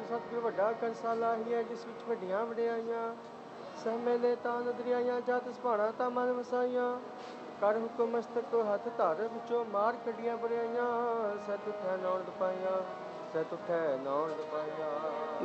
ਸਤਿਗੁਰ ਵੱਡਾ ਕਰਸਾ ਲਾਹੀਐ, ਜਿਸ ਵਿੱਚ ਵੱਡੀਆਂ ਵਡਿਆਈਆਂ ਸਹਿਮੇਲੇ ਤਾਂ ਦਰਿਆਈਆਂ, ਜਤ ਸੁਭਾਣਾ ਤਾਂ ਮਨ ਵਸਾਈਆਂ। ਕਰ ਹੁਕਮ ਮਸਤਕ ਹੱਥ ਧਰ, ਵਿੱਚੋਂ ਮਾਰ ਕੱਢੀਆਂ ਬੁਰਾਈਆਂ। ਸਹਿ ਤੁਠੈ ਨਾਉਣ ਦਪਾਈਆਂ, ਸਹਿ ਤੁਠੈ ਨਾਉਣ ਦਪਾਈਆਂ।